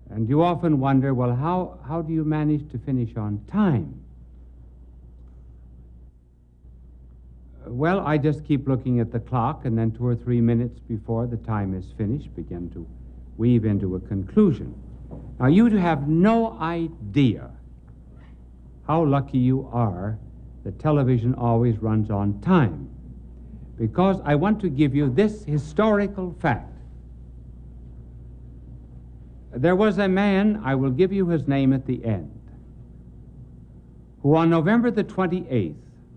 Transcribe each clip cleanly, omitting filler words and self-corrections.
And you often wonder, well, how do you manage to finish on time? Well, I just keep looking at the clock, and then 2 or 3 minutes before the time is finished, begin to weave into a conclusion. Now, you have no idea how lucky you are that television always runs on time, because I want to give you this historical fact. There was a man, I will give you his name at the end, who on November the 28th,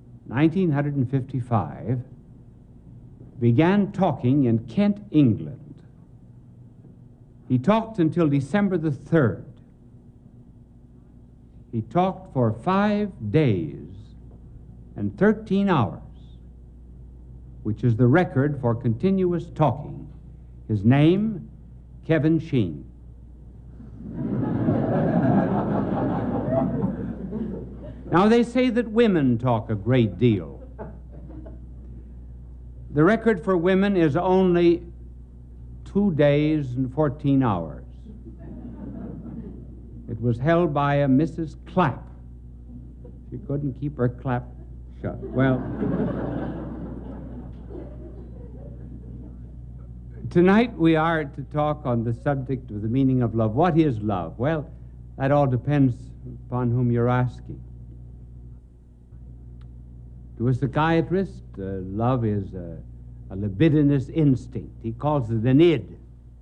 1955, began talking in Kent, England. He talked until December the 3rd. He talked for 5 days and 13 hours, which is the record for continuous talking. His name, Kevin Sheen. Now, they say that women talk a great deal. The record for women is only 2 days and 14 hours. It was held by a Mrs. Clapp. She couldn't keep her clap shut. Well, tonight we are to talk on the subject of the meaning of love. What is love? Well, that all depends upon whom you're asking. To a psychiatrist, love is a libidinous instinct. He calls it an id.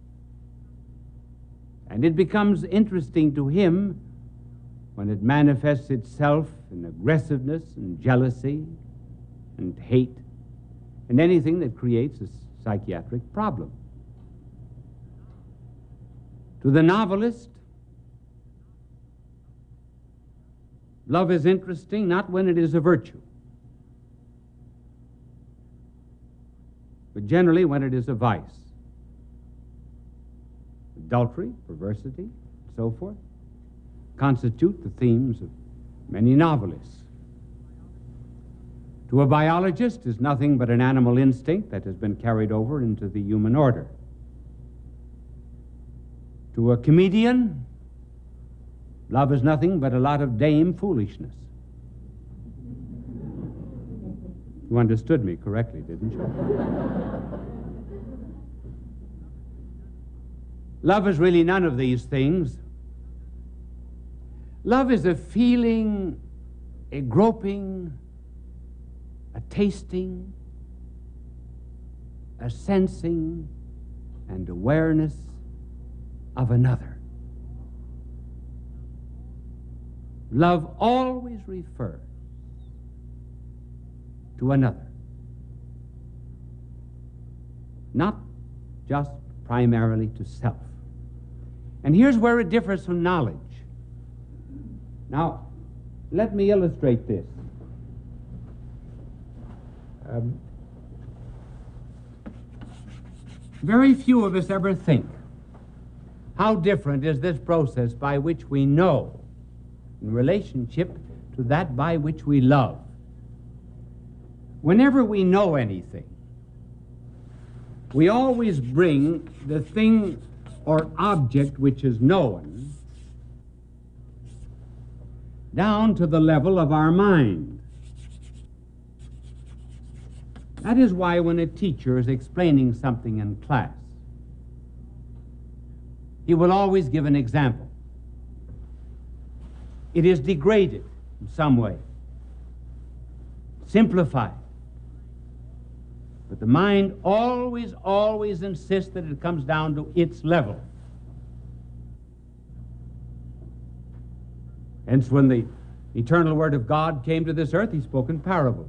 And it becomes interesting to him when it manifests itself in aggressiveness and jealousy and hate and anything that creates a psychiatric problem. To the novelist, love is interesting not when it is a virtue, but generally when it is a vice. Adultery, perversity, and so forth, constitute the themes of many novelists. To a biologist, is nothing but an animal instinct that has been carried over into the human order. To a comedian, love is nothing but a lot of dame foolishness. You understood me correctly, didn't you? Love is really none of these things. Love is a feeling, a groping, a tasting, a sensing, and awareness of another. Love always refers to another, not just primarily to self. And here's where it differs from knowledge. Now, let me illustrate this. Very few of us ever think, how different is this process by which we know in relationship to that by which we love? Whenever we know anything, we always bring the thing or object which is known down to the level of our mind. That is why when a teacher is explaining something in class, he will always give an example. It is degraded in some way, simplified. But the mind always insists that it comes down to its level. Hence, when the eternal Word of God came to this earth, he spoke in parables,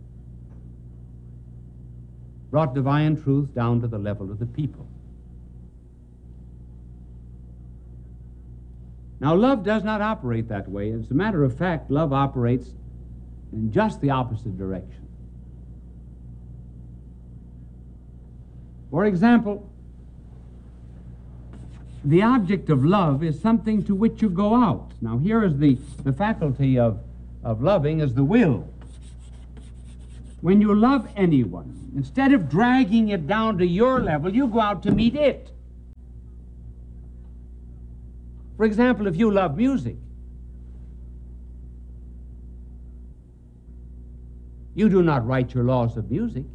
brought divine truth down to the level of the people. Now, love does not operate that way. As a matter of fact, love operates in just the opposite direction. For example, the object of love is something to which you go out. Now, here is the faculty of loving is the will. When you love anyone, instead of dragging it down to your level, you go out to meet it. For example, if you love music, you do not write your laws of music.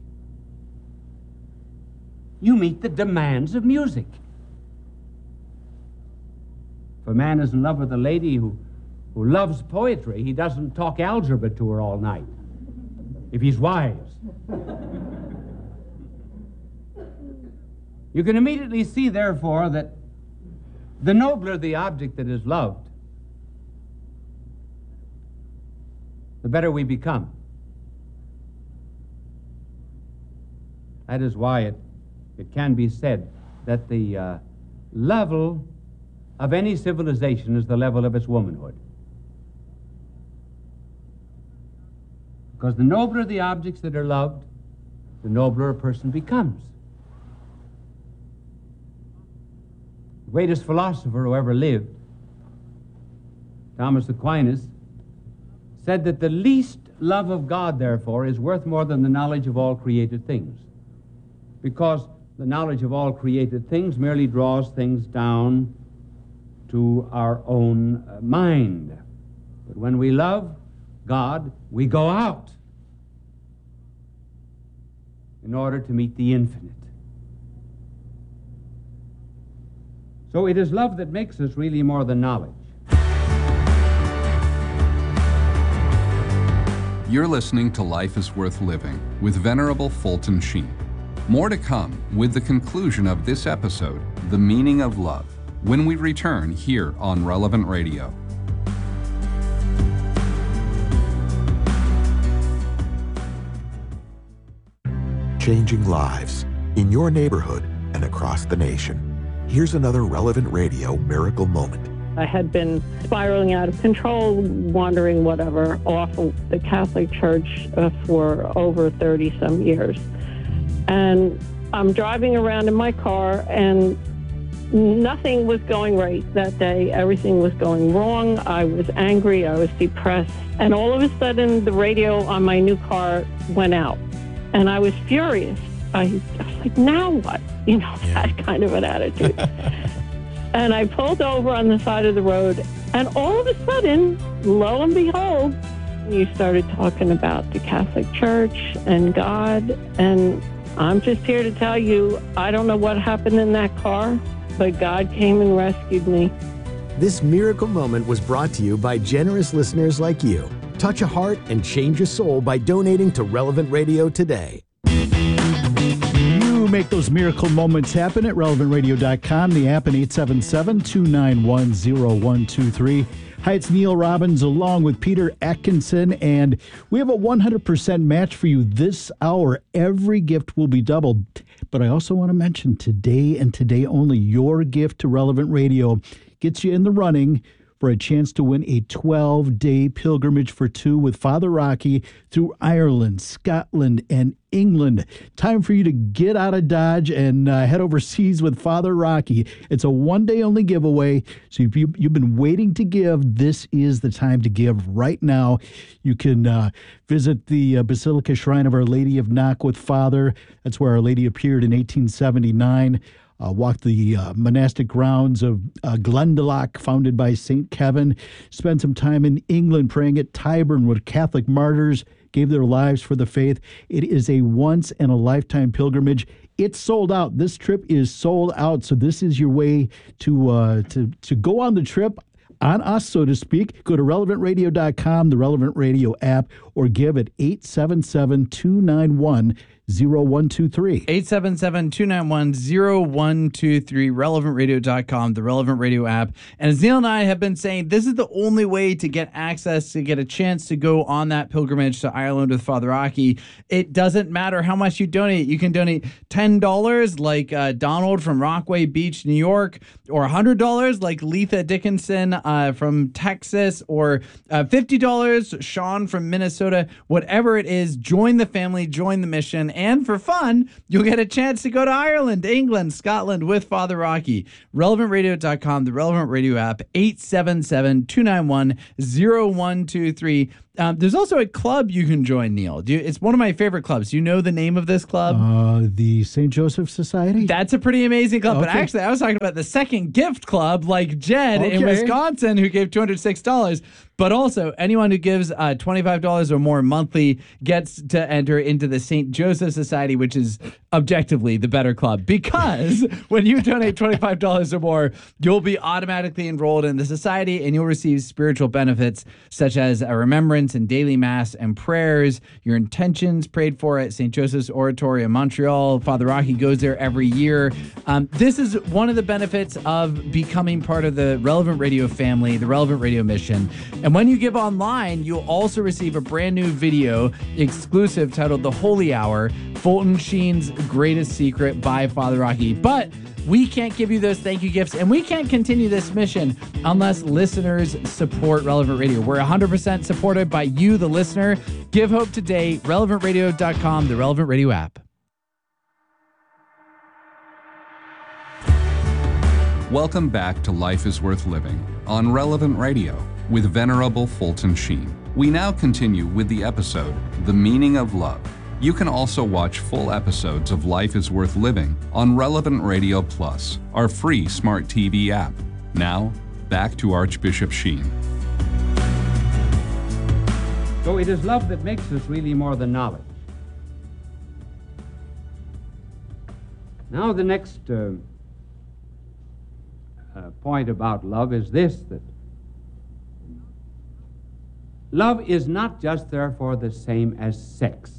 You meet the demands of music. If a man is in love with a lady who loves poetry, he doesn't talk algebra to her all night, if he's wise. You can immediately see, therefore, that the nobler the object that is loved, the better we become. That is why it can be said that the level of any civilization is the level of its womanhood. Because the nobler the objects that are loved, the nobler a person becomes. The greatest philosopher who ever lived, Thomas Aquinas, said that the least love of God, therefore, is worth more than the knowledge of all created things. Because the knowledge of all created things merely draws things down to our own mind. But when we love God, we go out in order to meet the infinite. So it is love that makes us really more than knowledge. You're listening to Life is Worth Living with Venerable Fulton Sheen. More to come with the conclusion of this episode, The Meaning of Love, when we return here on Relevant Radio. Changing lives in your neighborhood and across the nation. Here's another Relevant Radio miracle moment. I had been spiraling out of control, wandering whatever off of the Catholic Church for over 30-some years. And I'm driving around in my car, and nothing was going right that day. Everything was going wrong. I was angry. I was depressed. And all of a sudden, the radio on my new car went out. And I was furious. I was like, now what? That kind of an attitude. And I pulled over on the side of the road, and all of a sudden, lo and behold, you started talking about the Catholic Church and God. And I'm just here to tell you, I don't know what happened in that car, but God came and rescued me. This miracle moment was brought to you by generous listeners like you. Touch a heart and change a soul by donating to Relevant Radio today. You make those miracle moments happen at relevantradio.com, the app, and 877-291-0123. Hi, it's Neil Robbins along with Peter Atkinson, and we have a 100% match for you this hour. Every gift will be doubled. But I also want to mention today and today only, your gift to Relevant Radio gets you in the running for a chance to win a 12-day pilgrimage for two with Father Rocky through Ireland, Scotland, and England. Time for you to get out of Dodge and head overseas with Father Rocky. It's a one-day only giveaway, so if you've been waiting to give, this is the time to give right now. You can visit the Basilica Shrine of Our Lady of Knock with Father. That's where Our Lady appeared in 1879. Walk the monastic grounds of Glendalough, founded by St. Kevin. Spend some time in England praying at Tyburn, where Catholic martyrs gave their lives for the faith. It is a once-in-a-lifetime pilgrimage. It's sold out. This trip is sold out, so this is your way to go on the trip on us, so to speak. Go to relevantradio.com, the Relevant Radio app, or give at 877-291-0123. 877-291-0123, relevantradio.com, the Relevant Radio app. And as Neil and I have been saying, this is the only way to get access, to get a chance to go on that pilgrimage to Ireland with Father Rocky. It doesn't matter how much you donate. You can donate $10 like Donald from Rockaway Beach, New York, or $100 like Letha Dickinson from Texas, or $50 Sean from Minnesota. Whatever it is, join the family, join the mission. And for fun, you'll get a chance to go to Ireland, England, Scotland with Father Rocky. RelevantRadio.com, the Relevant Radio app, 877-291-0123. There's also a club you can join, Neil. It's one of my favorite clubs. Do you know the name of this club? The St. Joseph Society? That's a pretty amazing club. But Okay. actually, I was talking about the Second Gift Club, like Jed in Okay. Wisconsin, who gave $206. But also, anyone who gives $25 or more monthly gets to enter into the St. Joseph Society, which is objectively the better club. Because when you donate $25 or more, you'll be automatically enrolled in the society and you'll receive spiritual benefits such as a remembrance and daily mass and prayers, your intentions prayed for at St. Joseph's Oratory in Montreal. Father Rocky goes there every year. This is one of the benefits of becoming part of the Relevant Radio family, the Relevant Radio mission. And when you give online, you'll also receive a brand new video exclusive titled The Holy Hour, Fulton Sheen's Greatest Secret by Father Rocky. But we can't give you those thank you gifts, and we can't continue this mission unless listeners support Relevant Radio. We're 100% supported by you, the listener. Give hope today, relevantradio.com, the Relevant Radio app. Welcome back to Life is Worth Living on Relevant Radio with Venerable Fulton Sheen. We now continue with the episode, The Meaning of Love. You can also watch full episodes of Life is Worth Living on Relevant Radio Plus, our free smart TV app. Now, back to Archbishop Sheen. So it is love that makes us really more than knowledge. Now the next point about love is this, that love is not just therefore the same as sex.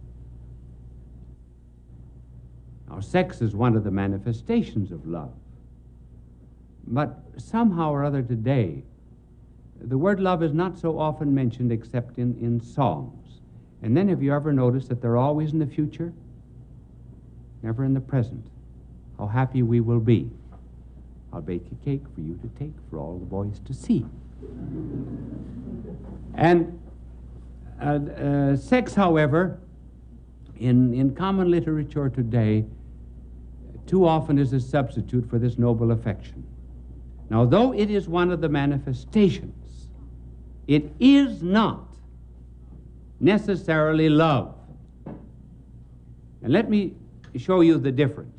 Now, sex is one of the manifestations of love. But somehow or other today, the word love is not so often mentioned except in songs. And then have you ever noticed that they're always in the future? Never in the present. How happy we will be. I'll bake a cake for you to take for all the boys to see. And sex, however, in common literature today, too often is a substitute for this noble affection. Now, though it is one of the manifestations, it is not necessarily love. And let me show you the difference.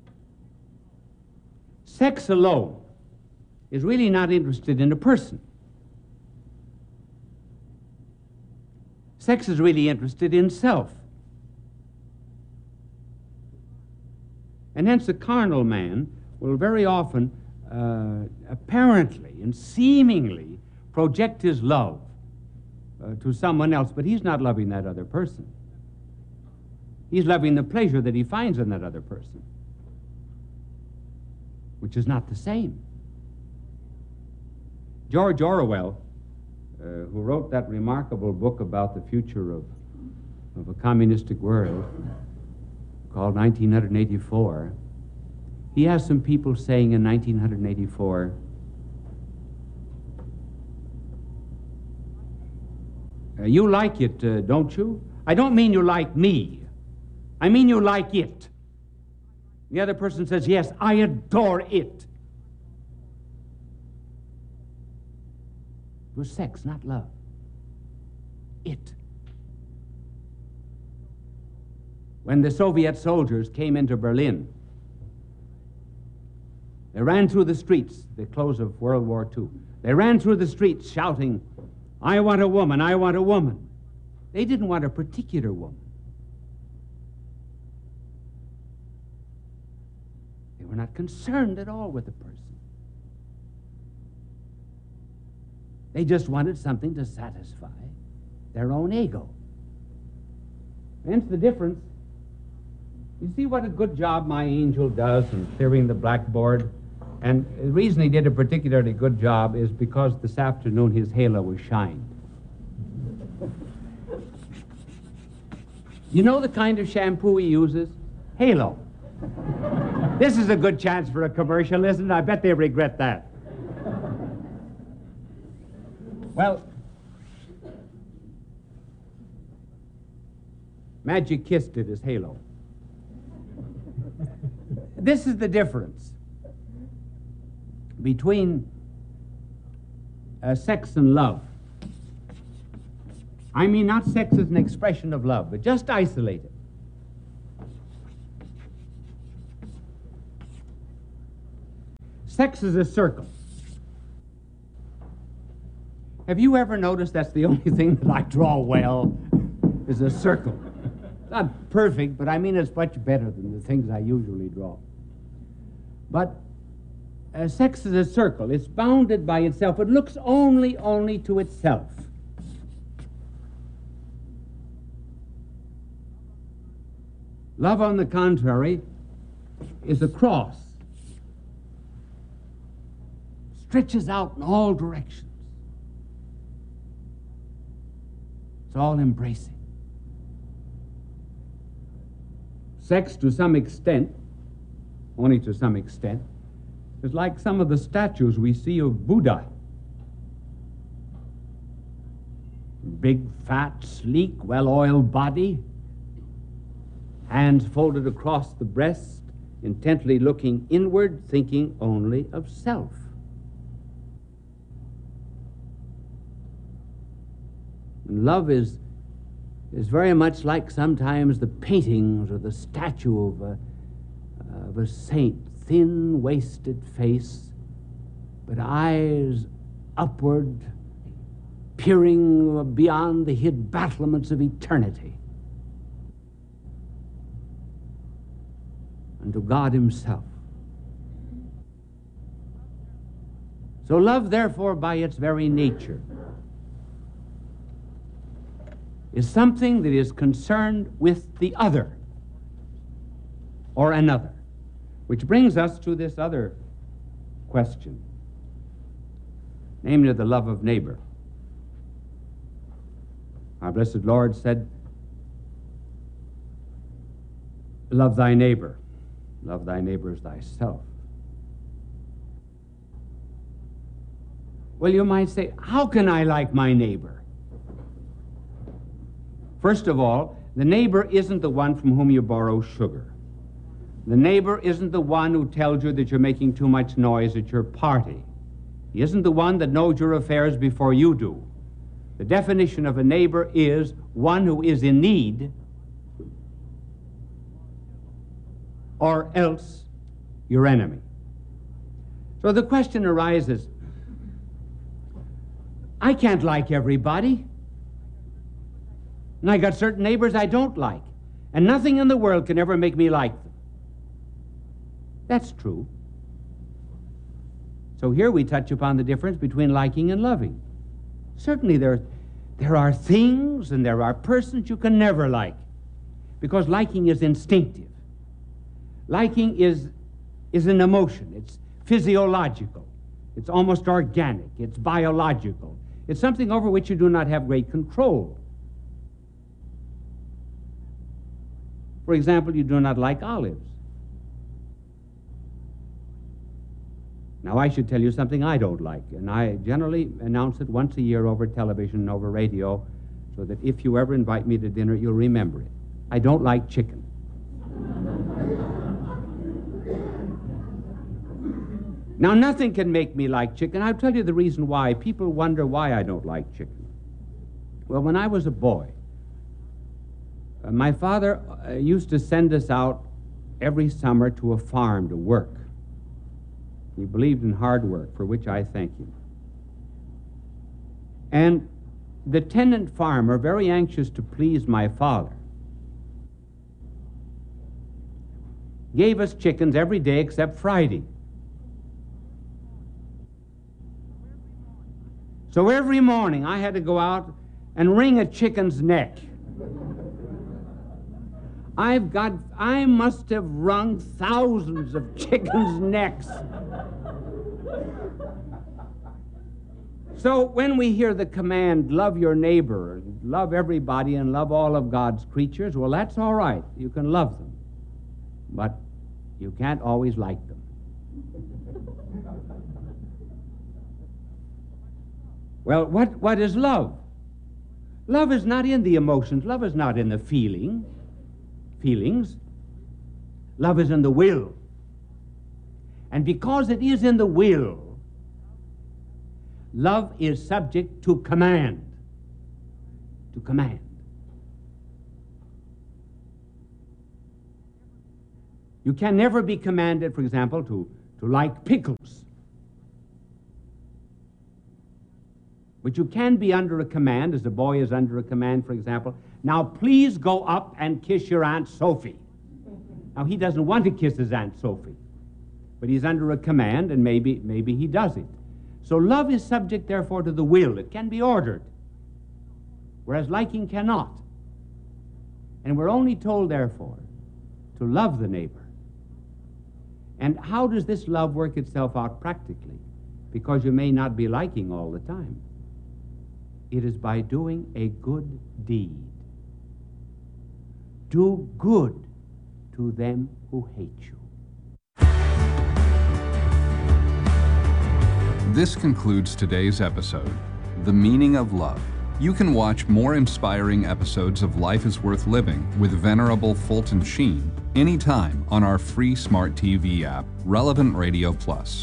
Sex alone is really not interested in a person. Sex is really interested in self. And hence a carnal man will very often apparently and seemingly project his love to someone else, but he's not loving that other person. He's loving the pleasure that he finds in that other person, which is not the same. George Orwell, who wrote that remarkable book about the future of a communistic world called 1984, he has some people saying in 1984, you like it, don't you? I don't mean you like me. I mean you like it. The other person says, yes, I adore it. It was sex, not love. It. When the Soviet soldiers came into Berlin, they ran through the streets, the close of World War II. They ran through the streets shouting, I want a woman, I want a woman. They didn't want a particular woman. They were not concerned at all with the person. They just wanted something to satisfy their own ego. Hence the difference. You see what a good job my angel does in clearing the blackboard? And the reason he did a particularly good job is because this afternoon his halo was shined. You know the kind of shampoo he uses? Halo. This is a good chance for a commercial, isn't it? I bet they regret that. Well, Magic Kiss did his halo. This is the difference between sex and love. I mean not sex as an expression of love, but just isolate it. Sex is a circle. Have you ever noticed that's the only thing that I draw well is a circle? Not perfect, but I mean it's much better than the things I usually draw. But sex is a circle. It's bounded by itself. It looks only to itself. Love, on the contrary, is a cross. Stretches out in all directions. It's all embracing. Sex, to some extent, only to some extent, is like some of the statues we see of Buddha. Big, fat, sleek, well-oiled body, hands folded across the breast, intently looking inward, thinking only of self. And love is very much like sometimes the paintings or the statue of a saint, thin, wasted face, but eyes upward, peering beyond the hid battlements of eternity, and to God himself. So love, therefore, by its very nature, is something that is concerned with the other or another, which brings us to this other question, namely the love of neighbor. Our blessed Lord said, love thy neighbor. Love thy neighbor as thyself. Well, you might say, how can I like my neighbor? First of all, the neighbor isn't the one from whom you borrow sugar. The neighbor isn't the one who tells you that you're making too much noise at your party. He isn't the one that knows your affairs before you do. The definition of a neighbor is one who is in need, or else your enemy. So the question arises, I can't like everybody. And I got certain neighbors I don't like. And nothing in the world can ever make me like them. That's true. So here we touch upon the difference between liking and loving. Certainly there are things and there are persons you can never like, because liking is instinctive. Liking is an emotion. It's physiological. It's almost organic. It's biological. It's something over which you do not have great control. For example, you do not like olives. Now, I should tell you something I don't like, and I generally announce it once a year over television and over radio, so that if you ever invite me to dinner, you'll remember it. I don't like chicken. Now, nothing can make me like chicken. I'll tell you the reason why. People wonder why I don't like chicken. Well, when I was a boy, my father used to send us out every summer to a farm to work. He believed in hard work, for which I thank him. And the tenant farmer, very anxious to please my father, gave us chickens every day except Friday. So every morning I had to go out and wring a chicken's neck. I must have wrung thousands of chickens' necks. So when we hear the command, love your neighbor, love everybody, and love all of God's creatures, well, that's all right. You can love them. But you can't always like them. Well, what is love? Love is not in the emotions. Love is not in the feelings. Love is in the will. And because it is in the will, love is subject to command to command. You can never be commanded, for example, to like pickles. But you can be under a command, as a boy is under a command, for example. Now, please go up and kiss your Aunt Sophie. Now, he doesn't want to kiss his Aunt Sophie, but he's under a command, and maybe he does it. So love is subject, therefore, to the will. It can be ordered, whereas liking cannot. And we're only told, therefore, to love the neighbor. And how does this love work itself out practically? Because you may not be liking all the time. It is by doing a good deed. Do good to them who hate you. This concludes today's episode, The Meaning of Love. You can watch more inspiring episodes of Life is Worth Living with Venerable Fulton Sheen anytime on our free smart TV app, Relevant Radio Plus.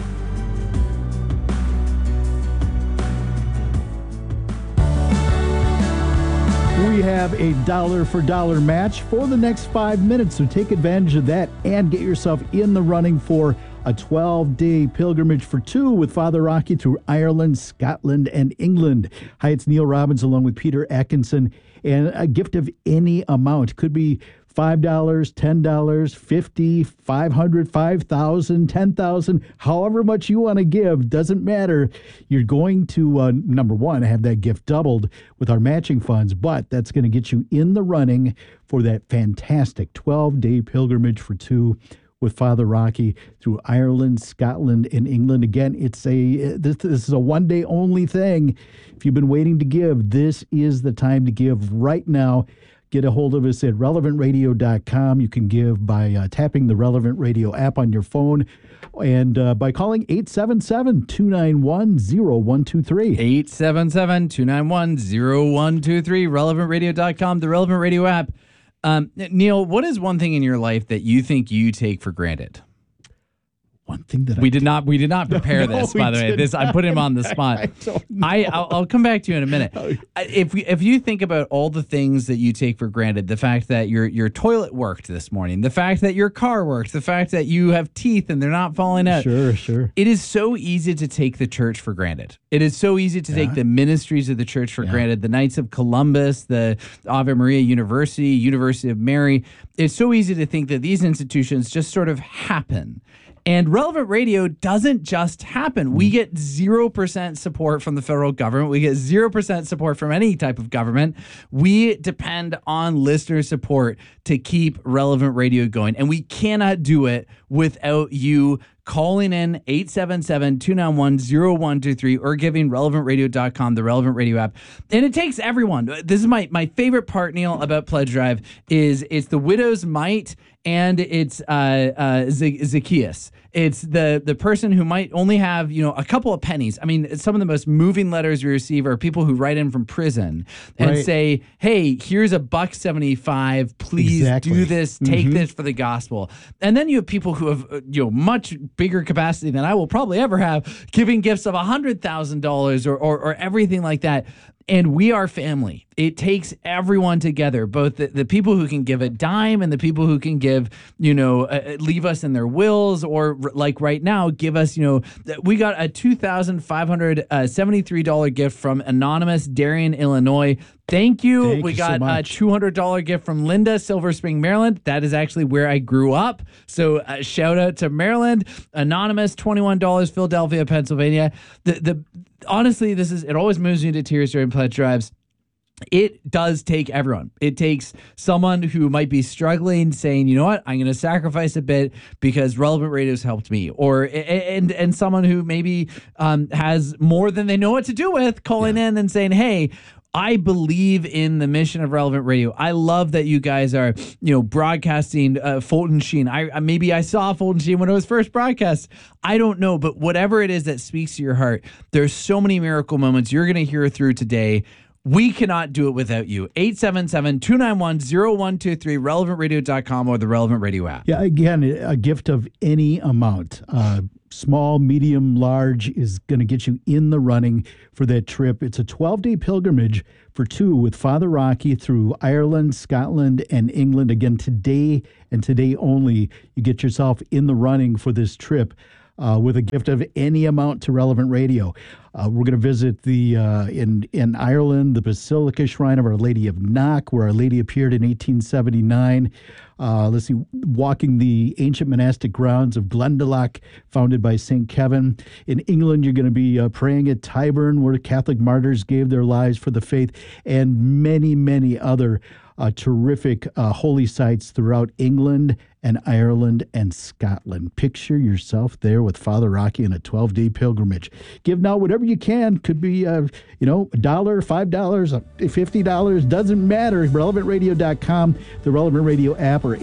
We have a dollar for dollar match for the next 5 minutes, so take advantage of that and get yourself in the running for a 12-day pilgrimage for two with Father Rocky through Ireland, Scotland, and England. Hi, it's Neil Robbins along with Peter Atkinson, and a gift of any amount. Could be $5, $10, $50, $500, $5,000, $10,000, however much you want to give, doesn't matter. You're going to, number one, have that gift doubled with our matching funds, but that's going to get you in the running for that fantastic 12-day pilgrimage for two with Father Rocky through Ireland, Scotland, and England. Again, this is a one-day only thing. If you've been waiting to give, this is the time to give right now. Get a hold of us at relevantradio.com. You can give by tapping the Relevant Radio app on your phone and by calling 877-291-0123. 877-291-0123, relevantradio.com, the Relevant Radio app. Neil, what is one thing in your life that you think you take for granted? One thing that we did not prepare this, by the way. I put him on the spot. I'll come back to you in a minute. If you think about all the things that you take for granted, the fact that your toilet worked this morning, the fact that your car worked, the fact that you have teeth and they're not falling out. Sure. It is so easy to take the church for granted. It is so easy to take the ministries of the church for granted. The Knights of Columbus, the Ave Maria University, University of Mary. It's so easy to think that these institutions just sort of happen. And Relevant Radio doesn't just happen. We get 0% support from the federal government. We get 0% support from any type of government. We depend on listener support to keep Relevant Radio going. And we cannot do it without you calling in 877-291-0123 or giving relevantradio.com, the Relevant Radio app. And it takes everyone. This is my favorite part, Neil, about Pledge Drive is it's the widow's mite and it's Zacchaeus. It's the person who might only have, a couple of pennies. I mean, some of the most moving letters we receive are people who write in from prison and say, hey, here's $1.75. Please do this. Take this for the gospel. And then you have people who have, much bigger capacity than I will probably ever have, giving gifts of $100,000 or everything like that. And we are family. It takes everyone together, both the people who can give a dime and the people who can give, leave us in their wills or like right now, give us, we got a $2,573 gift from Anonymous, Darien, Illinois. Thank you. We got a $200 gift from Linda, Silver Spring, Maryland. That is actually where I grew up. So shout out to Maryland. Anonymous, $21, Philadelphia, Pennsylvania. Honestly, it always moves me to tears during pledge drives. It does take everyone. It takes someone who might be struggling saying, you know what, I'm going to sacrifice a bit because Relevant Radio's helped me. And someone who maybe has more than they know what to do with, calling in and saying, hey, I believe in the mission of Relevant Radio. I love that you guys are, broadcasting Fulton Sheen. Maybe I saw Fulton Sheen when it was first broadcast. I don't know, but whatever it is that speaks to your heart, there's so many miracle moments you're going to hear through today. We cannot do it without you. 877-291-0123, relevantradio.com or the Relevant Radio app. Yeah, again, a gift of any amount. Small, medium, large is going to get you in the running for that trip. It's a 12-day pilgrimage for two with Father Rocky through Ireland, Scotland, and England. Again, today and today only, you get yourself in the running for this trip. With a gift of any amount to Relevant Radio. We're going to visit in Ireland, the Basilica Shrine of Our Lady of Knock, where Our Lady appeared in 1879. Walking the ancient monastic grounds of Glendalough, founded by St. Kevin. In England, you're going to be praying at Tyburn, where Catholic martyrs gave their lives for the faith, and many, many other terrific holy sites throughout England and Ireland and Scotland. Picture yourself there with Father Rocky in a 12-day pilgrimage. Give now whatever you can. Could be, $1, $5, $50, doesn't matter. RelevantRadio.com, the Relevant Radio app, or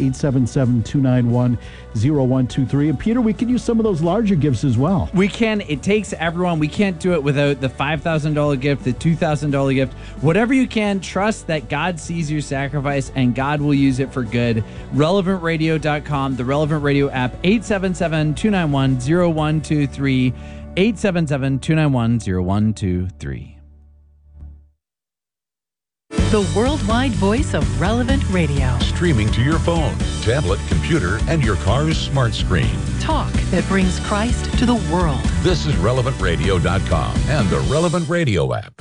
877-291-0123. And Peter, we could use some of those larger gifts as well. We can. It takes everyone. We can't do it without the $5,000 gift, the $2,000 gift. Whatever you can, trust that God sees your sacrifice and God will use it for good. RelevantRadio.com, the Relevant Radio app, 877-291-0123, 877-291-0123. The worldwide voice of Relevant Radio. Streaming to your phone, tablet, computer, and your car's smart screen. Talk that brings Christ to the world. This is RelevantRadio.com and the Relevant Radio app.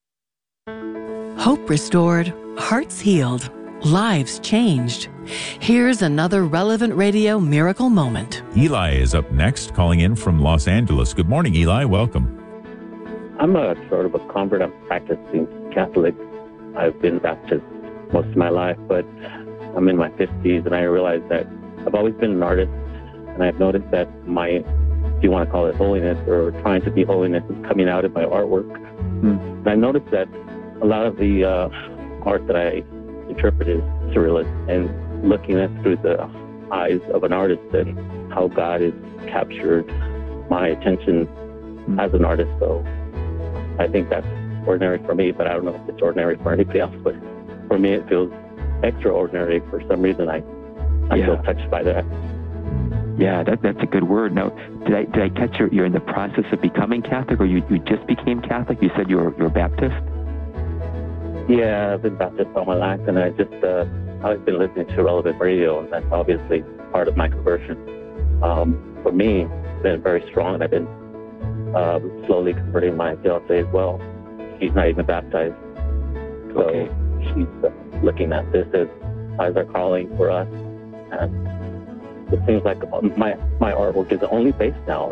Hope restored, hearts healed, lives changed. Here's another Relevant Radio miracle moment. Eli is up next, calling in from Los Angeles. Good morning, Eli. Welcome. I'm a sort of a convert. I'm practicing Catholic. I've been Baptist most of my life, but I'm in my 50s, and I realize that I've always been an artist, and I've noticed that my, if you want to call it holiness or trying to be holiness, is coming out in my artwork. And I noticed that a lot of the art that I interpret is surrealist, and looking at through the eyes of an artist and how God has captured my attention as an artist. So I think that's ordinary for me, but I don't know if it's ordinary for anybody else. But for me, it feels extraordinary. For some reason, I feel touched by that. Yeah, that's a good word. Now, did I catch you're in the process of becoming Catholic, or you just became Catholic? You said you're Baptist? Yeah, I've been Baptist all my life, and I've been listening to Relevant Radio, and that's obviously part of my conversion. For me, it's been very strong, and I've been slowly converting my fiancée as well. She's not even baptized, so she's looking at this as our calling for us, and it seems like my artwork is only based on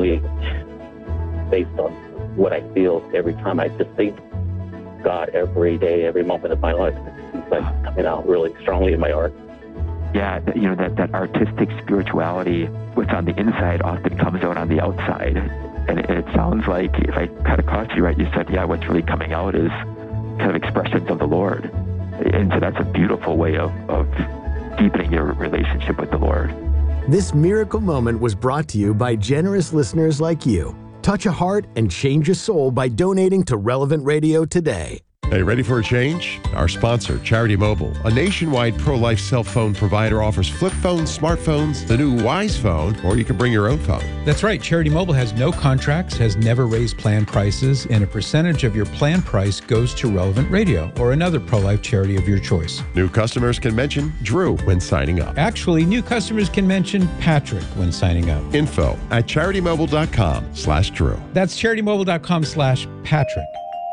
what I feel every time I just think God every day, every moment of my life. It's like coming out really strongly in my art. Yeah, that artistic spirituality, what's on the inside often comes out on the outside. And it sounds like, if I cut across you right, you said, what's really coming out is kind of expressions of the Lord. And so that's a beautiful way of deepening your relationship with the Lord. This miracle moment was brought to you by generous listeners like you. Touch a heart and change a soul by donating to Relevant Radio today. Hey, ready for a change? Our sponsor, Charity Mobile, a nationwide pro-life cell phone provider, offers flip phones, smartphones, the new Wise phone, or you can bring your own phone. That's right. Charity Mobile has no contracts, has never raised plan prices, and a percentage of your plan price goes to Relevant Radio or another pro-life charity of your choice. New customers can mention Drew when signing up. Actually, new customers can mention Patrick when signing up. Info at CharityMobile.com/Drew. That's CharityMobile.com/Patrick.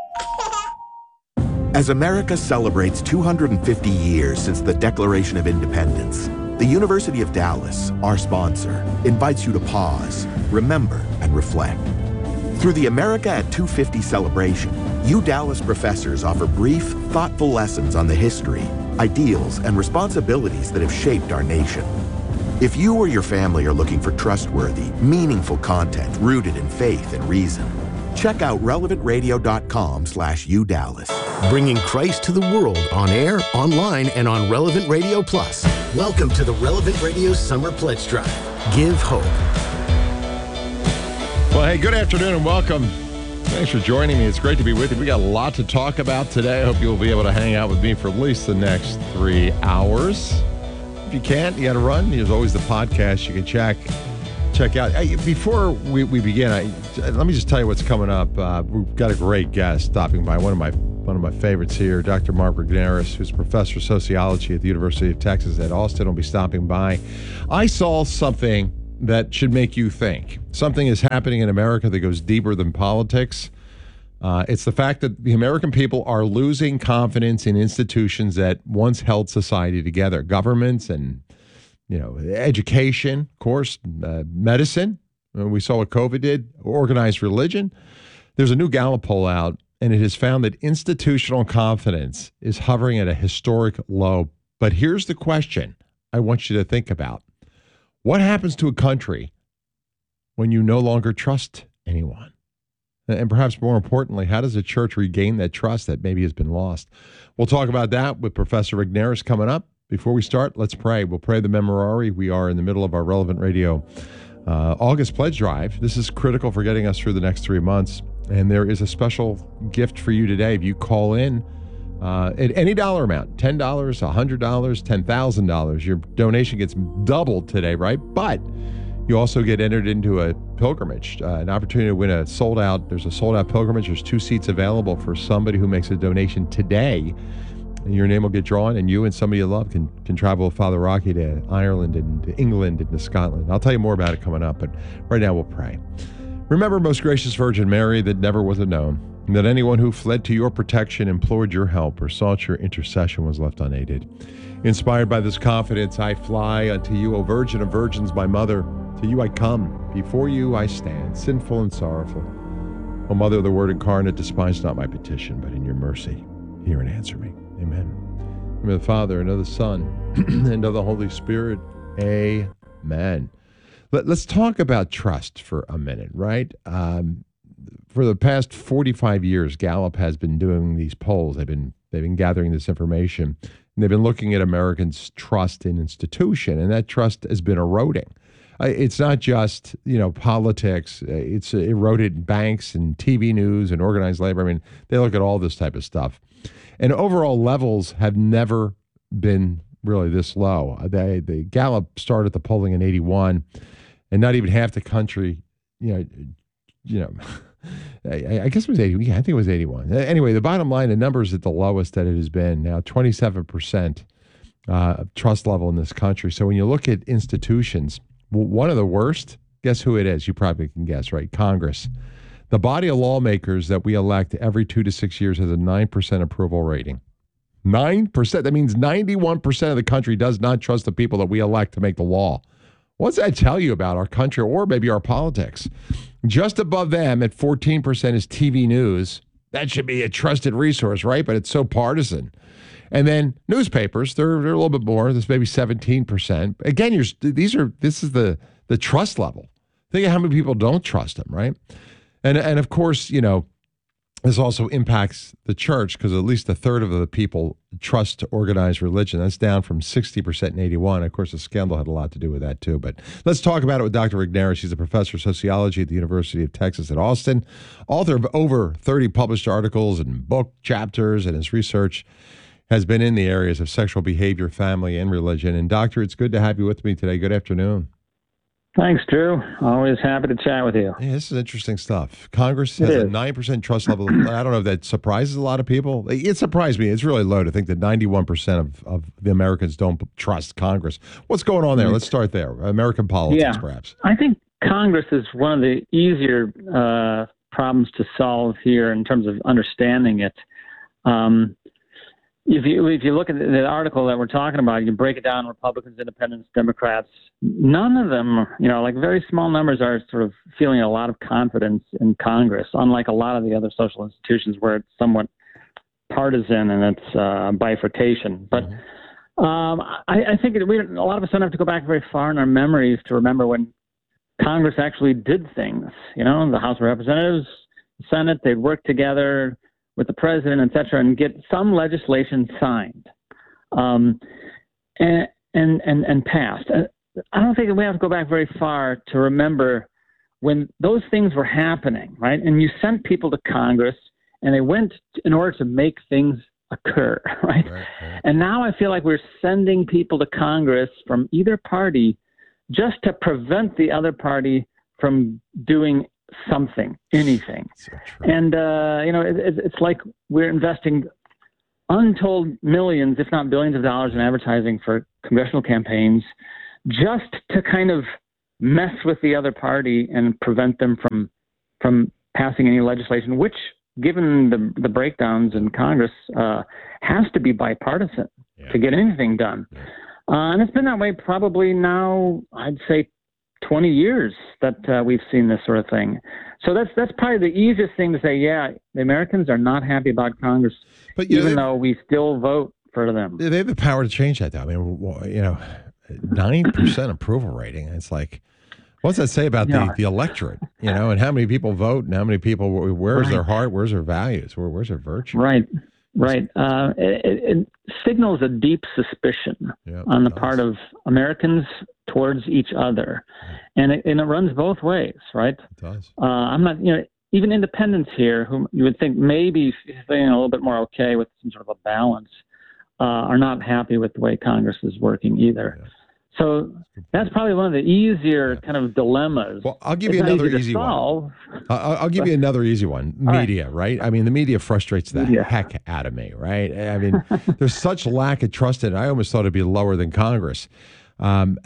As America celebrates 250 years since the Declaration of Independence, the University of Dallas, our sponsor, invites you to pause, remember, and reflect. Through the America at 250 celebration, you Dallas professors offer brief, thoughtful lessons on the history, ideals, and responsibilities that have shaped our nation. If you or your family are looking for trustworthy, meaningful content rooted in faith and reason, check out relevantradio.com/UDallas. Bringing Christ to the world on air, online, and on Relevant Radio Plus. Welcome to the Relevant Radio Summer Pledge Drive. Give hope. Well, hey, good afternoon and welcome Thanks for joining me. It's great to be with you. We got a lot to talk about today. I hope you'll be able to hang out with me for at least the next 3 hours. If you can't, you got to run. There's always the podcast you can check out. Hey, before we begin, let me just tell you what's coming up. We've got a great guest stopping by. One of my favorites here, Dr. Mark Regnerus, who's a professor of sociology at the University of Texas at Austin, will be stopping by. I saw something that should make you think. Something is happening in America that goes deeper than politics. It's the fact that the American people are losing confidence in institutions that once held society together. Governments and, education, of course, medicine. We saw what COVID did, organized religion. There's a new Gallup poll out, and it has found that institutional confidence is hovering at a historic low. But here's the question I want you to think about. What happens to a country when you no longer trust anyone? And perhaps more importantly, how does a church regain that trust that maybe has been lost? We'll talk about that with Professor Regnerus coming up. Before we start, let's pray. We'll pray the Memorare. We are in the middle of our Relevant Radio August pledge drive. This is critical for getting us through the next 3 months. And there is a special gift for you today. If you call in at any dollar amount, $10, $100, $10,000, your donation gets doubled today, right? But you also get entered into a pilgrimage, an opportunity to win there's a sold out pilgrimage. There's 2 seats available for somebody who makes a donation today. And your name will get drawn, and you and somebody you love can travel with Father Rocky to Ireland and to England and to Scotland. I'll tell you more about it coming up, but right now we'll pray. Remember, most gracious Virgin Mary, that never was it known that anyone who fled to your protection, implored your help, or sought your intercession was left unaided. Inspired by this confidence, I fly unto you, O Virgin of Virgins, my mother. To you I come, before you I stand, sinful and sorrowful. O Mother of the Word incarnate, despise not my petition, but in your mercy hear and answer me. Amen. In the name of the Father, and of the Son, and of the Holy Spirit. Amen. Let's talk about trust for a minute, right? For the past 45 years, Gallup has been doing these polls. They've been gathering this information, and they've been looking at Americans' trust in institution, and that trust has been eroding. It's not just, politics. It's eroded in banks and TV news and organized labor. I mean, they look at all this type of stuff. And overall levels have never been really this low. The Gallup started the polling in 81, and not even half the country, I guess it was 80. Yeah, I think it was 81. Anyway, the bottom line, the number is at the lowest that it has been. Now, 27% trust level in this country. So when you look at institutions, one of the worst, guess who it is? You probably can guess, right? Congress. The body of lawmakers that we elect every 2 to 6 years has a 9% approval rating. 9%. That means 91% of the country does not trust the people that we elect to make the law. What's that tell you about our country or maybe our politics? Just above them at 14% is TV news. That should be a trusted resource, right? But it's so partisan. And then newspapers, they're a little bit more. There's maybe 17%. Again, this is the trust level. Think of how many people don't trust them, right? And of course, this also impacts the church because at least a third of the people trust organized religion. That's down from 60% in 81. Of course, the scandal had a lot to do with that too. But let's talk about it with Dr. Regnerus. He's a professor of sociology at the University of Texas at Austin, author of over 30 published articles and book chapters, and his research has been in the areas of sexual behavior, family, and religion. And Doctor, it's good to have you with me today. Good afternoon. Thanks, Drew. Always happy to chat with you. Yeah, this is interesting stuff. Congress has a 9% trust level. I don't know if that surprises a lot of people. It surprised me. It's really low to think that 91% of the Americans don't trust Congress. What's going on there? Let's start there. American politics, perhaps. I think Congress is one of the easier problems to solve here in terms of understanding it. If you look at the article that we're talking about, you break it down, Republicans, Independents, Democrats, none of them, like very small numbers are sort of feeling a lot of confidence in Congress, unlike a lot of the other social institutions where it's somewhat partisan and it's bifurcation. But I think a lot of us don't have to go back very far in our memories to remember when Congress actually did things. The House of Representatives, the Senate, they'd work together with the president, et cetera, and get some legislation signed and passed. I don't think we have to go back very far to remember when those things were happening, right? And you sent people to Congress, and they went in order to make things occur, right? And now I feel like we're sending people to Congress from either party just to prevent the other party from doing something, anything. And, it's like we're investing untold millions, if not billions of dollars in advertising for congressional campaigns just to kind of mess with the other party and prevent them from passing any legislation, which, given the breakdowns in Congress, has to be bipartisan to get anything done. And it's been that way probably now, I'd say, 20 years that we've seen this sort of thing. So that's probably the easiest thing to say. Yeah, the Americans are not happy about Congress, but even though we still vote for them. They have the power to change that, though. I mean, 90% approval rating. It's like, what's that say about the electorate? And how many people vote, and how many people? Where's their heart? Where's their values? Where's their virtue? Right. It signals a deep suspicion on the part of Americans towards each other, and it runs both ways, right? It does. I'm not, even independents here, whom you would think maybe feeling a little bit more okay with some sort of a balance, are not happy with the way Congress is working either. So that's probably one of the easier kind of dilemmas. Well, I'll give you another easy one. I'll give you another easy one. Media, right? I mean, the media frustrates the heck out of me, right? I mean, there's such lack of trust in it. I almost thought it'd be lower than Congress. And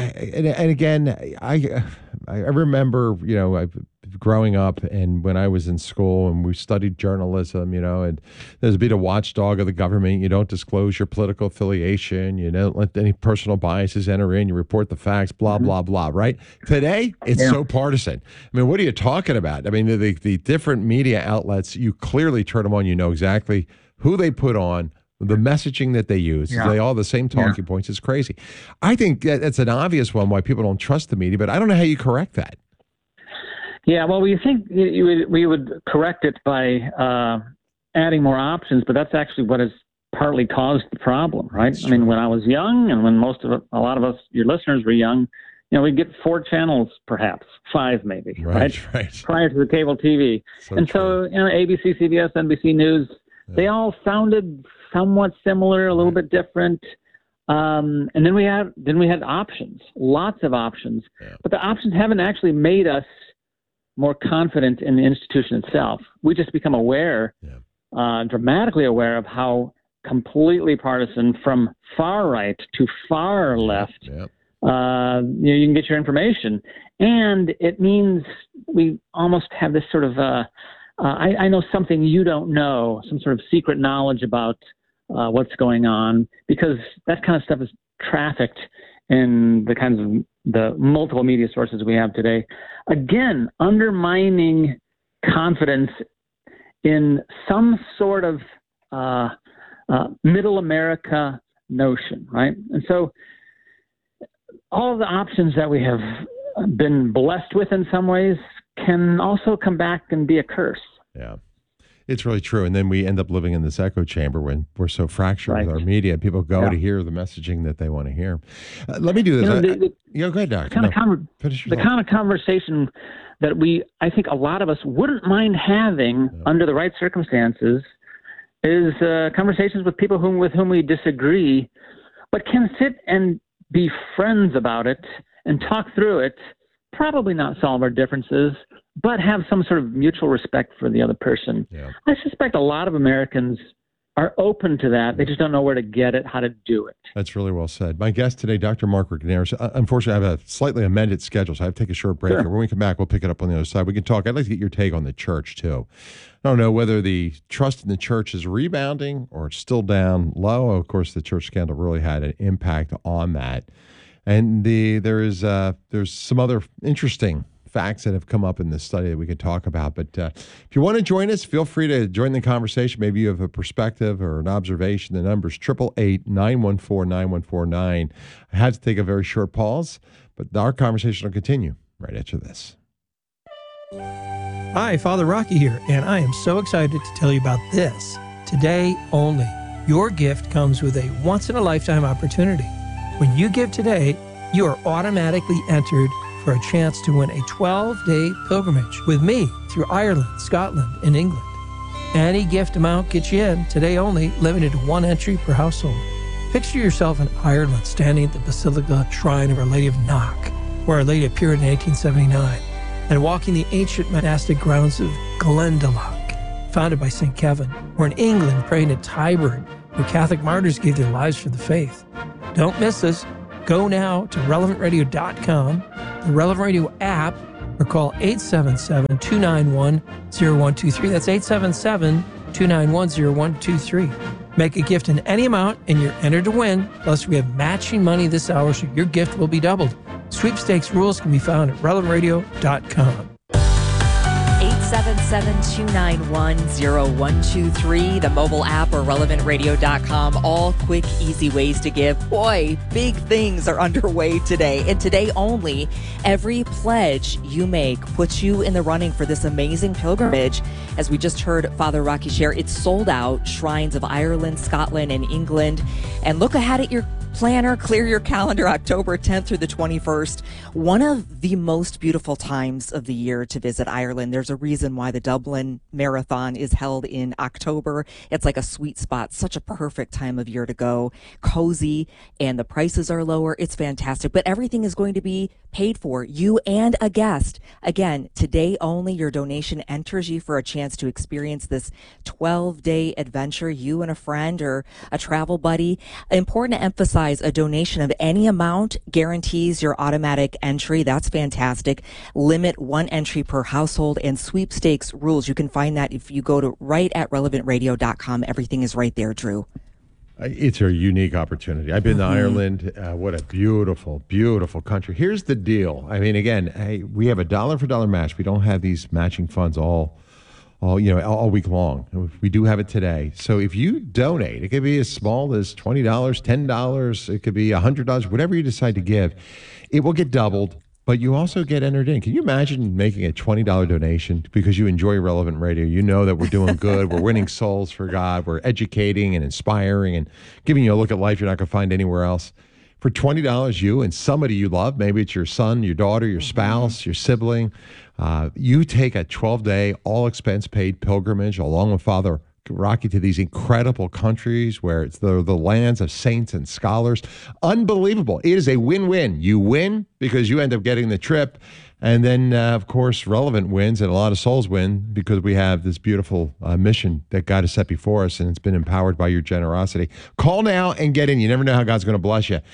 again, I remember, growing up and when I was in school and we studied journalism, and there's been a watchdog of the government. You don't disclose your political affiliation. You don't let any personal biases enter in. You report the facts, blah, blah, blah, right? Today, it's so partisan. I mean, what are you talking about? I mean, the different media outlets, you clearly turn them on. You know exactly who they put on, the messaging that they use. They all have the same talking points. It's crazy. I think that's an obvious one why people don't trust the media, but I don't know how you correct that. Yeah, well, we think we would correct it by adding more options, but that's actually what has partly caused the problem, right? I mean, when I was young, and when a lot of us, your listeners, were young, we'd get 4 channels, perhaps 5, maybe, right? Prior to the cable TV, so ABC, CBS, NBC News, they all sounded somewhat similar, a little bit different. And then we had options, lots of options, but the options haven't actually made us more confident in the institution itself. We just become aware, dramatically aware of how completely partisan from far right to far left, you can get your information. And it means we almost have this sort of, I know something you don't know, some sort of secret knowledge about what's going on, because that kind of stuff is trafficked in the kinds of the multiple media sources we have today. Again, undermining confidence in some sort of middle America notion, right? And so all the options that we have been blessed with in some ways can also come back and be a curse. Yeah. It's really true. And then we end up living in this echo chamber when we're so fractured with our media. People go to hear the messaging that they want to hear. Let me do this. Go ahead, Doc. The kind of conversation that I think a lot of us wouldn't mind having under the right circumstances is conversations with people with whom we disagree, but can sit and be friends about it and talk through it, probably not solve our differences, but have some sort of mutual respect for the other person. I suspect a lot of Americans are open to that. They just don't know where to get it, how to do it. That's really well said. My guest today, Dr. Mark Regnerus. Unfortunately, I have a slightly amended schedule, so I have to take a short break here. When we come back, we'll pick it up on the other side. We can talk. I'd like to get your take on the church, too. I don't know whether the trust in the church is rebounding or it's still down low. Of course, the church scandal really had an impact on that. And there's some other interesting facts that have come up in this study that we could talk about. But if you want to join us, feel free to join the conversation. Maybe you have a perspective or an observation. The number's 888-914-9149. I had to take a very short pause, but our conversation will continue right after this. Hi, Father Rocky here, and I am so excited to tell you about this. Today only, your gift comes with a once-in-a-lifetime opportunity. When you give today, you are automatically entered for a chance to win a 12-day pilgrimage with me through Ireland, Scotland, and England. Any gift amount gets you in, today only, limited to 1 entry per household. Picture yourself in Ireland standing at the Basilica Shrine of Our Lady of Knock, where Our Lady appeared in 1879, and walking the ancient monastic grounds of Glendalough, founded by St. Kevin, or in England praying at Tyburn, where Catholic martyrs gave their lives for the faith. Don't miss us. Go now to relevantradio.com, the Relevant Radio app, or call 877-291-0123. That's 877-291-0123. Make a gift in any amount and you're entered to win. Plus, we have matching money this hour, so your gift will be doubled. Sweepstakes rules can be found at relevantradio.com. 877-291-0123, the mobile app, or relevantradio.com. All quick, easy ways to give. Boy, big things are underway today. And today only, every pledge you make puts you in the running for this amazing pilgrimage. As we just heard Father Rocky share, it's sold out. Shrines of Ireland, Scotland, and England. And look ahead at your planner, clear your calendar, October 10th through the 21st. One of the most beautiful times of the year to visit Ireland. There's a reason why the Dublin Marathon is held in October. It's like a sweet spot, such a perfect time of year to go. Cozy, and the prices are lower. It's fantastic, but everything is going to be paid for, you and a guest. Again, today only, your donation enters you for a chance to experience this 12-day adventure, you and a friend or a travel buddy. Important to emphasize, a donation of any amount guarantees your automatic entry. That's fantastic. Limit 1 entry per household, and sweepstakes rules. You can find that if you go to right at relevantradio.com. Everything is right there, Drew. It's a unique opportunity. I've been to Ireland. What a beautiful, beautiful country. Here's the deal. I mean, again, we have a dollar for dollar match. We don't have these matching funds all week long. We do have it today. So if you donate, it could be as small as $20, $10. It could be $100, whatever you decide to give. It will get doubled, but you also get entered in. Can you imagine making a $20 donation because you enjoy Relevant Radio? You know that we're doing good. We're winning souls for God. We're educating and inspiring and giving you a look at life you're not going to find anywhere else. For $20, you and somebody you love, maybe it's your son, your daughter, your spouse, your sibling, you take a 12-day, all-expense-paid pilgrimage along with Father Rocky to these incredible countries where it's the lands of saints and scholars. Unbelievable. It is a win-win. You win because you end up getting the trip. And then, of course, Relevant wins and a lot of souls win because we have this beautiful mission that God has set before us, and it's been empowered by your generosity. Call now and get in. You never know how God's going to bless you.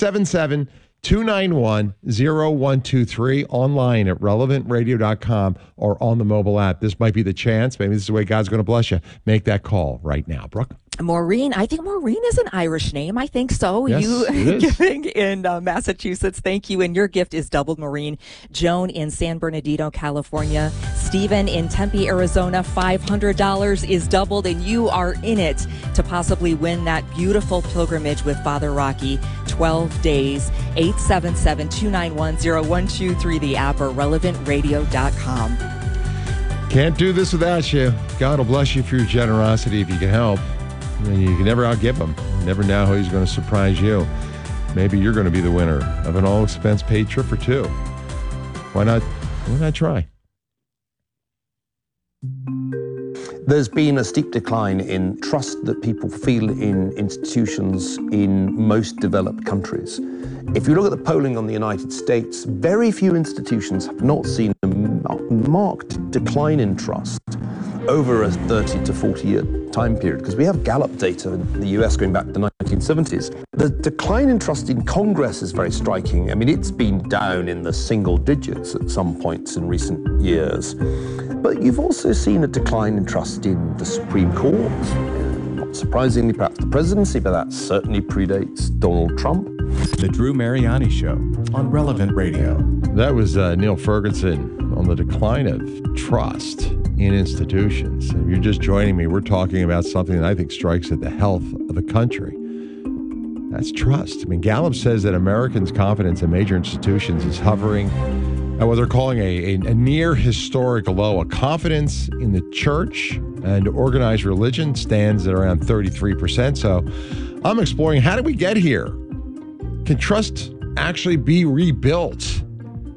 877-291-0123, online at relevantradio.com or on the mobile app. This might be the chance. Maybe this is the way God's going to bless you. Make that call right now. Brooke? Maureen, I think Maureen is an Irish name. I think so. Yes, you it is. giving in Massachusetts. Thank you. And your gift is doubled, Maureen. Joan in San Bernardino, California. Stephen in Tempe, Arizona. $500 is doubled, and you are in it to possibly win that beautiful pilgrimage with Father Rocky. 12 days. 877-291-0123, the app, or relevantradio.com. Can't do this without you. God will bless you for your generosity if you can help. And you can never outgive him. You never know how he's going to surprise you. Maybe you're going to be the winner of an all-expense-paid trip or two. Why not try? There's been a steep decline in trust that people feel in institutions in most developed countries. If you look at the polling on the United States, very few institutions have not seen a marked decline in trust over a 30 to 40-year time period, because we have Gallup data in the US going back to the 1970s. The decline in trust in Congress is very striking. I mean, it's been down in the single digits at some points in recent years. But you've also seen a decline in trust in the Supreme Court. Not surprisingly, perhaps the presidency, but that certainly predates Donald Trump. The Drew Mariani Show on Relevant Radio. That was Neil Ferguson on the decline of trust in institutions. If you're just joining me, we're talking about something that I think strikes at the health of the country. That's trust. I mean, Gallup says that Americans' confidence in major institutions is hovering at what they're calling a near historic low. A confidence in the church and organized religion stands at around 33%. So I'm exploring, how did we get here? Can trust actually be rebuilt?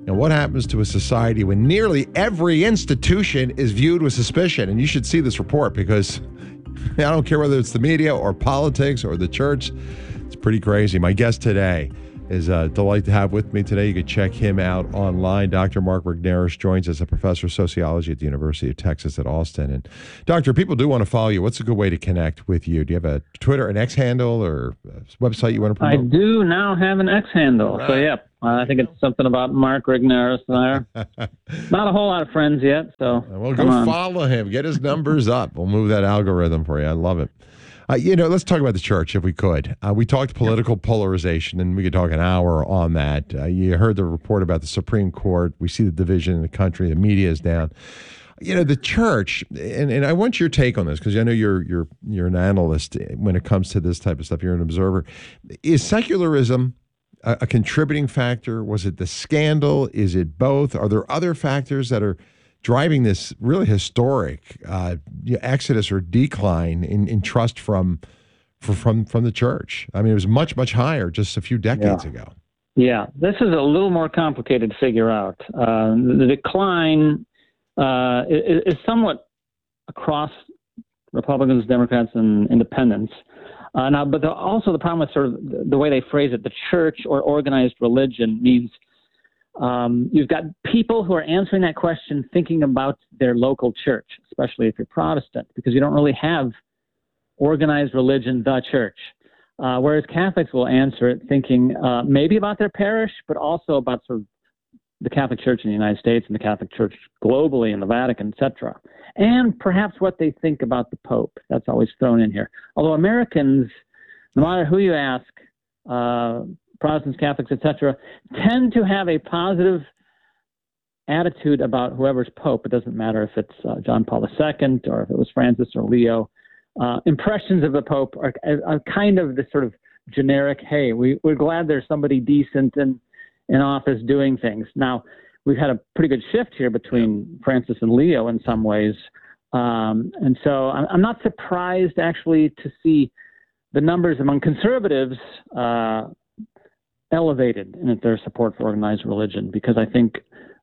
And what happens to a society when nearly every institution is viewed with suspicion? And you should see this report because I don't care whether it's the media or politics or the church. It's pretty crazy. My guest today is a delight to have with me today. You can check him out online. Dr. Mark Regnerus joins us, a professor of sociology at the University of Texas at Austin. And Doctor, people do want to follow you. What's a good way to connect with you? Do you have a Twitter, an X handle, or a website you want to promote? I do now have an X handle. Right. So, yeah, I think it's something about Mark Regnerus there. Not a whole lot of friends yet, so well, go follow him. Get his numbers up. We'll move that algorithm for you. I love it. Let's talk about the church if we could. We talked political polarization, and we could talk an hour on that. You heard the report about the Supreme Court. We see the division in the country. The media is down. The church, and I want your take on this because I know you're an analyst when it comes to this type of stuff. You're an observer. Is secularism a contributing factor? Was it the scandal? Is it both? Are there other factors that are driving this really historic exodus or decline in trust from the church? I mean, it was much, much higher just a few decades ago. Yeah, this is a little more complicated to figure out. The decline is somewhat across Republicans, Democrats, and independents. But also the problem with sort of the way they phrase it, the church or organized religion means you've got people who are answering that question thinking about their local church, especially if you're Protestant, because you don't really have organized religion, the church. Whereas Catholics will answer it thinking maybe about their parish, but also about sort of the Catholic Church in the United States and the Catholic Church globally in the Vatican, etc. And perhaps what they think about the Pope. That's always thrown in here. Although Americans, no matter who you ask, Protestants, Catholics, etc., tend to have a positive attitude about whoever's Pope. It doesn't matter if it's John Paul II or if it was Francis or Leo. Impressions of the Pope are kind of this sort of generic, hey, we're glad there's somebody decent in office doing things. Now, we've had a pretty good shift here between Francis and Leo in some ways. And so I'm not surprised, actually, to see the numbers among conservatives elevated in their support for organized religion, because I think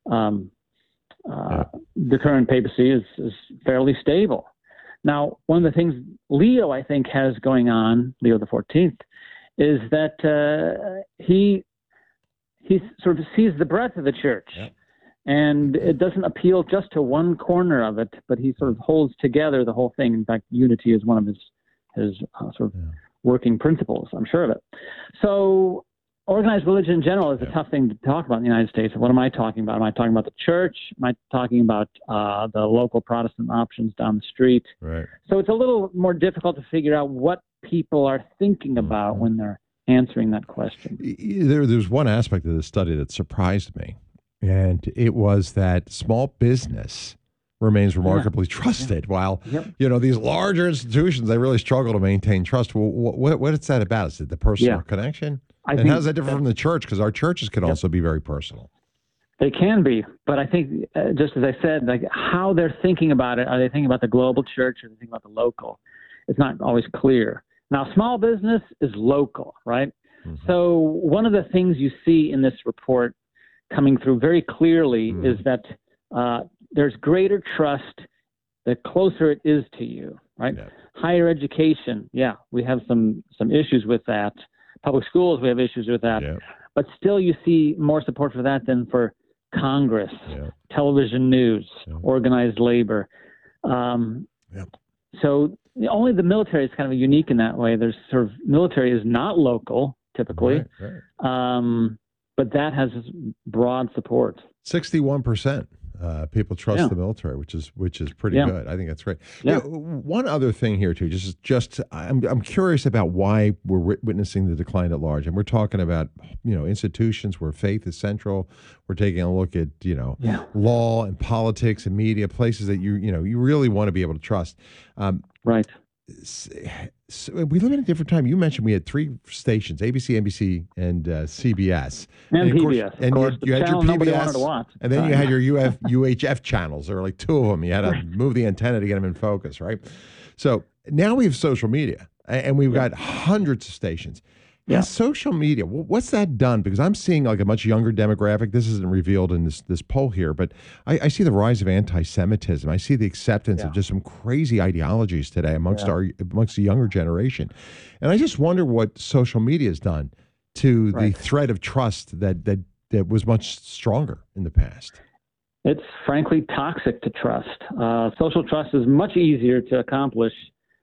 the current papacy is fairly stable. Now, one of the things Leo, I think, has going on, Leo the 14th, is that he sort of sees the breadth of the church. Yep. And it doesn't appeal just to one corner of it, but he sort of holds together the whole thing. In fact, unity is one of his sort of working principles, I'm sure of it. So organized religion in general is a tough thing to talk about in the United States. What am I talking about? Am I talking about the church? Am I talking about the local Protestant options down the street? Right. So it's a little more difficult to figure out what people are thinking about when they're answering that question. There's one aspect of this study that surprised me, and it was that small business remains remarkably trusted, while these larger institutions, they really struggle to maintain trust. Well, what is that about? Is it the personal connection? And how does that differ from the church? Because our churches can also be very personal. They can be, but I think, just as I said, like how they're thinking about it, are they thinking about the global church or are they thinking about the local? It's not always clear. Now, small business is local, right? Mm-hmm. So one of the things you see in this report coming through very clearly is that there's greater trust the closer it is to you, right? Yeah. Higher education, we have some issues with that. Public schools, we have issues with that. Yeah. But still you see more support for that than for Congress, television news, organized labor. So only the military is kind of unique in that way. There's sort of military is not local typically, but that has broad support. 61%. People trust the military, which is pretty good. I think that's great. Yeah. One other thing here too, just I'm curious about why we're witnessing the decline at large, and we're talking about institutions where faith is central. We're taking a look at law and politics and media, places that you really want to be able to trust. Right. So we live in a different time. You mentioned we had 3 stations: ABC, NBC, and CBS, and PBS. And you had your PBS, and then you had your UHF channels. There were like 2 of them. You had to move the antenna to get them in focus, right? So now we have social media, and we've got hundreds of stations. Has social media, what's that done? Because I'm seeing like a much younger demographic. This isn't revealed in this poll here, but I see the rise of anti-Semitism. I see the acceptance of just some crazy ideologies today amongst the younger generation. And I just wonder what social media has done to the thread of trust that was much stronger in the past. It's frankly toxic to trust. Social trust is much easier to accomplish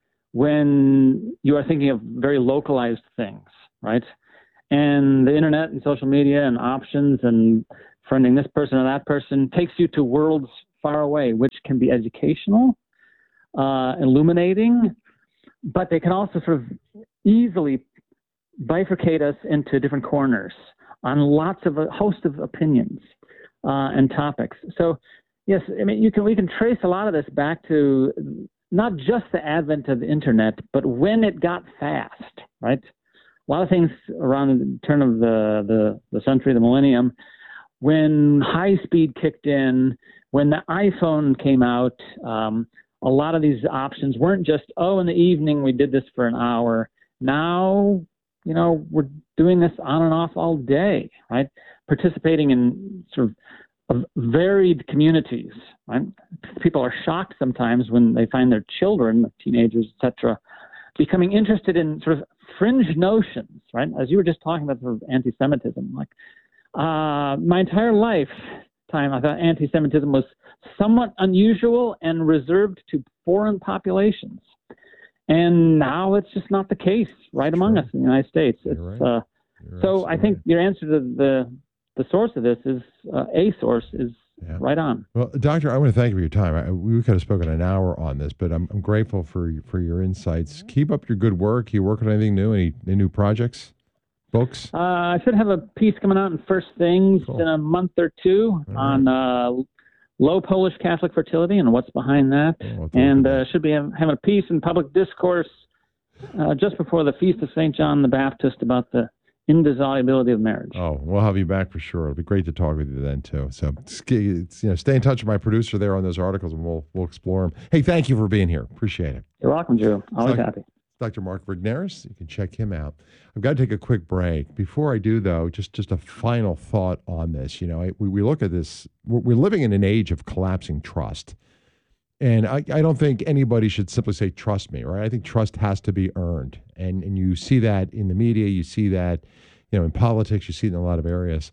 when you are thinking of very localized things, right? And the internet and social media and options and friending this person or that person takes you to worlds far away, which can be educational, illuminating, but they can also sort of easily bifurcate us into different corners on a host of opinions and topics. So, yes, I mean, we can trace a lot of this back to not just the advent of the internet, but when it got fast, right? A lot of things around the turn of the century, the millennium, when high speed kicked in, when the iPhone came out, a lot of these options weren't just, in the evening we did this for an hour. Now, we're doing this on and off all day, right? Participating in sort of varied communities, right? People are shocked sometimes when they find their children, teenagers, etc., becoming interested in sort of fringe notions, right? As you were just talking about sort of anti-Semitism, like my entire lifetime, I thought anti-Semitism was somewhat unusual and reserved to foreign populations. And now it's just not the case right among us in the United States. It's, so I think your answer to the source of this is right on. Well, Doctor, I want to thank you for your time. We could have spoken an hour on this, but I'm grateful for your insights. Keep up your good work. You working on anything new? Any new projects? Books? I should have a piece coming out in First Things in a month or two on low Polish Catholic fertility and what's behind that. And should be having a piece in Public Discourse just before the Feast of St. John the Baptist about the indissolubility of marriage. Oh, we'll have you back for sure. It'll be great to talk with you then too. So, stay in touch with my producer there on those articles, and we'll explore them. Hey, thank you for being here. Appreciate it. You're welcome, Drew. Always happy. Dr. Mark Regnerus. You can check him out. I've got to take a quick break. Before I do, though, just a final thought on this. We look at this. We're living in an age of collapsing trust. And I don't think anybody should simply say, trust me, right? I think trust has to be earned. And you see that in the media. You see that, in politics. You see it in a lot of areas.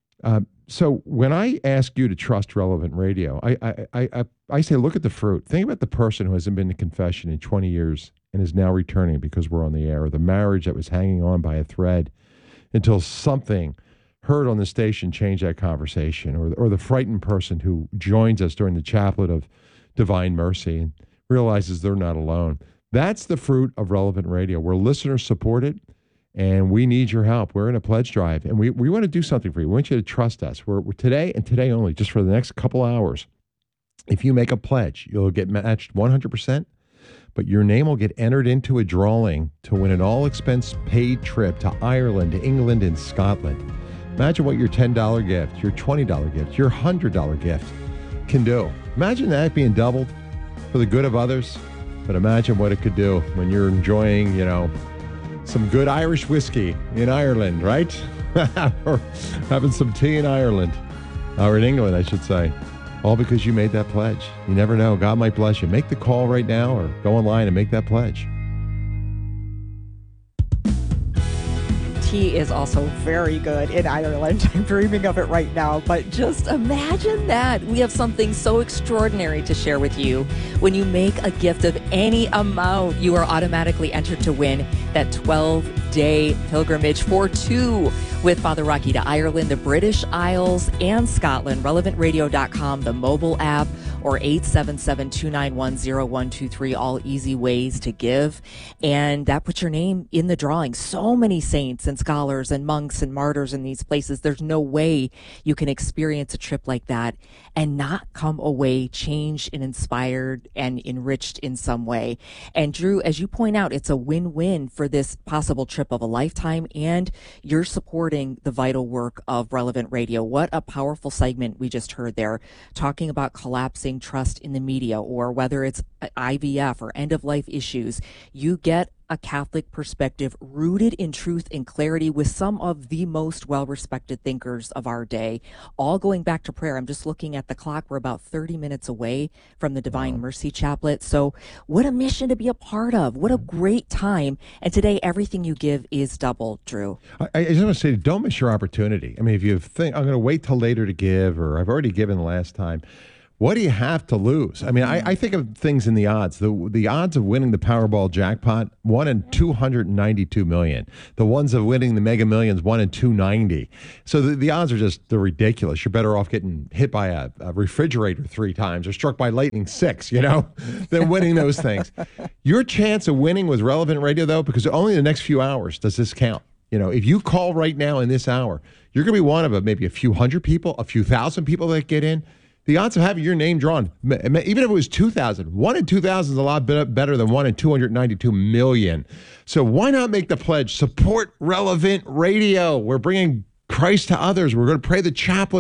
So when I ask you to trust Relevant Radio, I say, look at the fruit. Think about the person who hasn't been to confession in 20 years and is now returning because we're on the air, or the marriage that was hanging on by a thread until something heard on the station changed that conversation, or the frightened person who joins us during the chaplet of Divine Mercy and realizes they're not alone. That's the fruit of Relevant Radio. We're listeners supported, and we need your help. We're in a pledge drive, and we want to do something for you. We want you to trust us. We're today and today only, just for the next couple hours. If you make a pledge, you'll get matched 100%, but your name will get entered into a drawing to win an all-expense-paid trip to Ireland, England, and Scotland. Imagine what your $10 gift, your $20 gift, your $100 gift can do. Imagine that being doubled for the good of others, but imagine what it could do when you're enjoying, some good Irish whiskey in Ireland, right? Or having some tea in Ireland, or in England, I should say. All because you made that pledge. You never know. God might bless you. Make the call right now or go online and make that pledge. Tea is also very good in Ireland. I'm dreaming of it right now, but just imagine that. We have something so extraordinary to share with you. When you make a gift of any amount, you are automatically entered to win that 12-day pilgrimage for two with Father Rocky to Ireland, the British Isles, and Scotland. RelevantRadio.com, the mobile app, or 877-291-0123, all easy ways to give. And that puts your name in the drawing. So many saints and scholars and monks and martyrs in these places. There's no way you can experience a trip like that and not come away changed and inspired and enriched in some way. And Drew, as you point out, it's a win-win for this possible trip of a lifetime, and you're supporting the vital work of Relevant Radio. What a powerful segment we just heard there, talking about collapsing trust in the media, or whether it's IVF or end-of-life issues. You get a Catholic perspective rooted in truth and clarity with some of the most well-respected thinkers of our day, all going back to prayer. I'm just looking at the clock. We're about 30 minutes away from the Divine Mercy Chaplet. So what a mission to be a part of. What a great time. And today, everything you give is double, Drew. I just want to say, don't miss your opportunity. I mean, if you think, I'm going to wait till later to give, or I've already given last time, what do you have to lose? I mean, I think of things in the odds. The odds of winning the Powerball jackpot, 1 in 292 million. The ones of winning the Mega Millions, 1 in 290. So the odds are they're ridiculous. You're better off getting hit by a refrigerator 3 times or struck by lightning 6, than winning those things. Your chance of winning with Relevant Radio, though, because only the next few hours does this count. If you call right now in this hour, you're going to be one of maybe a few hundred people, a few thousand people that get in. The odds of having your name drawn, even if it was 2,000, 1 in 2,000 is a lot better than 1 in 292 million. So why not make the pledge? Support Relevant Radio. We're bringing Christ to others. We're going to pray the chaplet